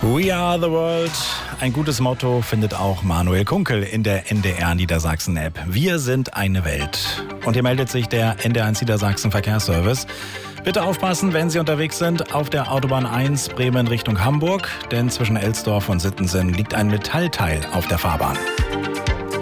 We are the world. Ein gutes Motto findet auch Manuel Kunkel in der NDR Niedersachsen-App. Wir sind eine Welt. Und hier meldet sich der NDR1 Niedersachsen Verkehrsservice. Bitte aufpassen, wenn Sie unterwegs sind auf der Autobahn 1 Bremen Richtung Hamburg, denn zwischen Elsdorf und Sittensen liegt ein Metallteil auf der Fahrbahn.